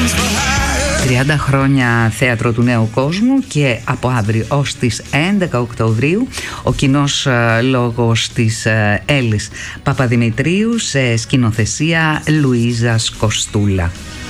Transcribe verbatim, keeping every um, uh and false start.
τριάντα χρόνια θέατρο του νέου κόσμου και από αύριο ως τις έντεκα Οκτωβρίου ο κοινός λόγος της Έλλης Παπαδημητρίου σε σκηνοθεσία Λουίζας Κοστούλα.